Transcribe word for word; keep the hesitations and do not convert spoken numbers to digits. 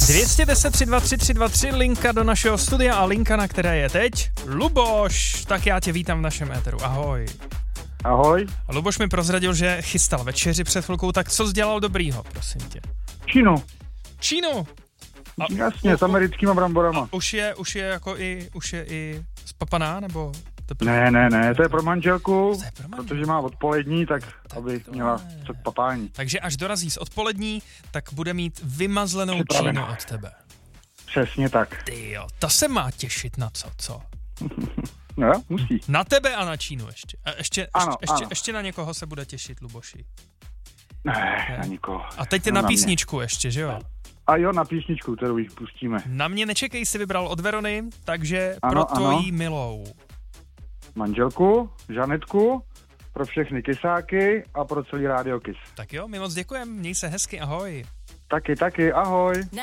dvě jedna nula tři dva tři tři dva tři, linka do našeho studia a linka, na které je teď Luboš. Tak já tě vítám v našem éteru. Ahoj. Ahoj. A Luboš mi prozradil, že chystal večeři před chvilkou, tak co jsi dělal dobrýho, prosím tě? Čínu. Čínu? A, Jasně, u, s americkýma bramborama. Už je, už je jako i, už je i spapaná, nebo? Teprve? Ne, ne, ne, to je pro manželku, to je pro manželku. Protože má odpolední, tak, tak aby měla co k papání. Takže až dorazí z odpolední, tak bude mít vymazlenou Připraveno. Čínu od tebe. Přesně tak. Ty jo, ta se má těšit na co, co? No, musí. Na tebe a na Čínu ještě. A ještě, ano, ještě, ještě, ano. ještě na někoho se bude těšit, Luboši. Ne, ne. na nikoho. A teď no, na, na písničku mě. ještě, že jo? A jo, na písničku, kterou ji pustíme. Na mě nečekej, si vybral od Verony, takže ano, pro tvojí ano. milou. Manželku, Žanetku, pro všechny kysáky a pro celý rádio Kiss. Tak jo, my moc děkujeme, měj se hezky, ahoj. Taky, taky, ahoj.